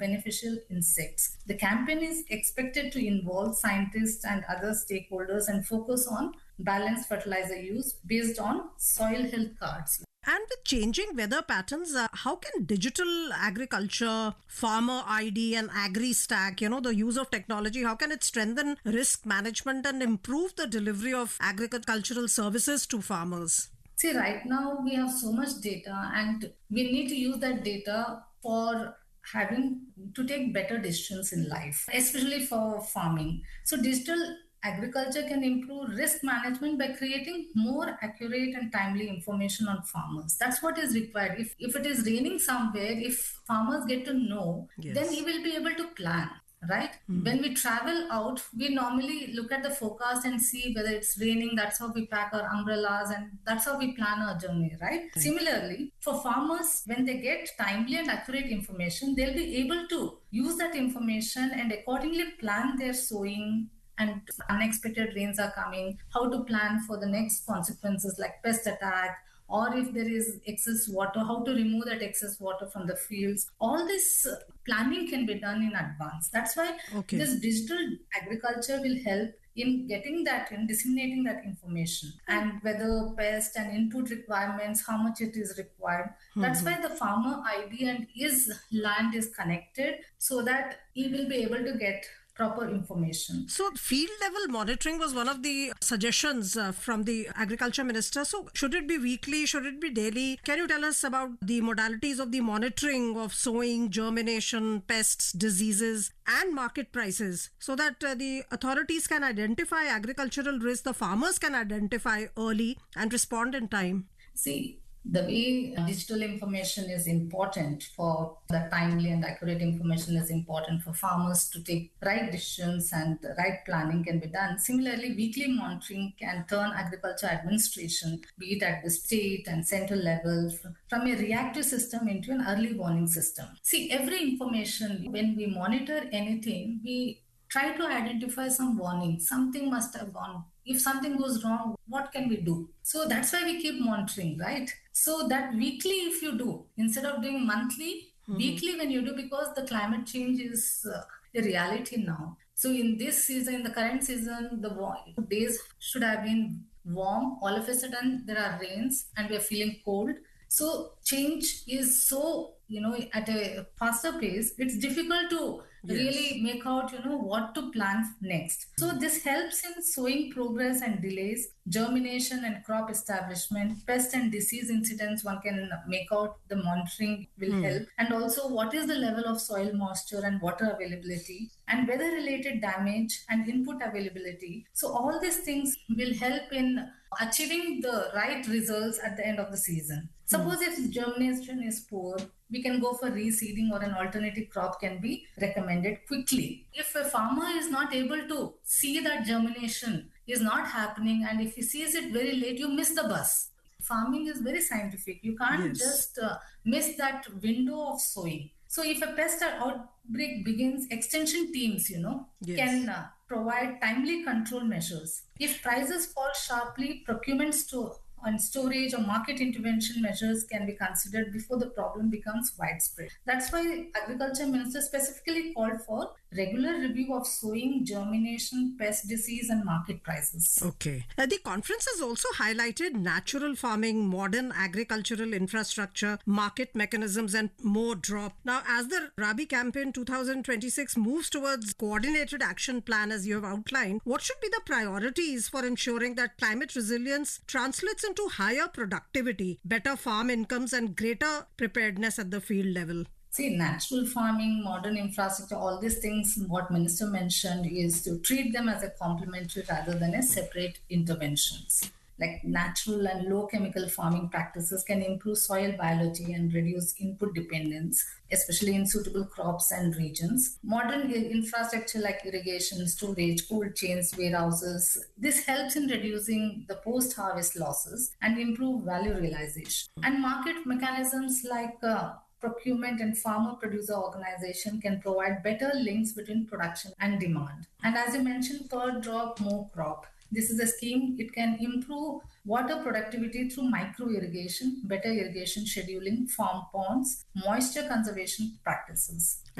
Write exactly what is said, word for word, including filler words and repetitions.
beneficial insects. The campaign is expected to involve scientists and other stakeholders and focus on balanced fertilizer use based on soil health cards. And with changing weather patterns, uh, how can digital agriculture, farmer I D and AgriStack, you know, the use of technology, how can it strengthen risk management and improve the delivery of agricultural services to farmers? See, right now we have so much data and we need to use that data for having to take better decisions in life, especially for farming. So digital agriculture can improve risk management by creating more accurate and timely information on farmers. That's what is required. If, if it is raining somewhere, if farmers get to know, yes, then he will be able to plan. Right? Mm. When we travel out, we normally look at the forecast and see whether it's raining. That's how we pack our umbrellas and that's how we plan our journey, right? Okay. Similarly, for farmers, when they get timely and accurate information, they'll be able to use that information and accordingly plan their sowing. And unexpected rains are coming, how to plan for the next consequences like pest attack, or if there is excess water, how to remove that excess water from the fields. All this planning can be done in advance. That's why okay. this digital agriculture will help in getting that and disseminating that information, and whether pest and input requirements, how much it is required. Mm-hmm. That's why the farmer I D and his land is connected so that he will be able to get proper information. So field level monitoring was one of the suggestions uh, from the agriculture minister. So should it be weekly? Should it be daily? Can you tell us about the modalities of the monitoring of sowing, germination, pests, diseases and market prices so that uh, the authorities can identify agricultural risks, the farmers can identify early and respond in time? See, the way digital information is important for the timely and accurate information is important for farmers to take right decisions and right planning can be done. Similarly, weekly monitoring can turn agriculture administration, be it at the state and central levels, from a reactive system into an early warning system. See, every information, when we monitor anything, we try to identify some warning. Something must have gone. If something goes wrong, what can we do? So that's why we keep monitoring, right? So that weekly, if you do, instead of doing monthly, mm-hmm. weekly when you do, because the climate change is uh, a reality now. So in this season, in the current season, the days should have been warm. All of a sudden, there are rains and we are feeling cold. So change is so, you know, at a faster pace, it's difficult to yes. really make out, you know, what to plan next. So this helps in sowing progress and delays, germination and crop establishment, pest and disease incidents, one can make out, the monitoring will mm. help. And also what is the level of soil moisture and water availability and weather-related damage and input availability. So all these things will help in achieving the right results at the end of the season. Suppose mm. if germination is poor, we can go for reseeding or an alternative crop can be recommended quickly. If a farmer is not able to see that germination is not happening and if he sees it very late, you miss the bus. Farming is very scientific. You can't yes. just uh, miss that window of sowing. So if a pest outbreak begins, extension teams, you know, yes. can uh, provide timely control measures. If prices fall sharply, procurement store and storage or market intervention measures can be considered before the problem becomes widespread. That's why Agriculture Minister specifically called for regular review of sowing, germination, pest disease and market prices. Okay. Uh, the conference has also highlighted natural farming, modern agricultural infrastructure, market mechanisms and more drop. Now, as the Rabi campaign twenty twenty-six moves towards coordinated action plan as you have outlined, what should be the priorities for ensuring that climate resilience translates into higher productivity, better farm incomes and greater preparedness at the field level? See, natural farming, modern infrastructure, all these things, what Minister mentioned is to treat them as a complementary rather than as separate interventions. Like natural and low chemical farming practices can improve soil biology and reduce input dependence, especially in suitable crops and regions. Modern infrastructure like irrigation, storage, cold chains, warehouses, this helps in reducing the post-harvest losses and improve value realization. And market mechanisms like uh, procurement and farmer producer organization can provide better links between production and demand. And as you mentioned, per drop, more crop. This is a scheme. It can improve water productivity through micro irrigation, better irrigation scheduling, farm ponds, moisture conservation practices.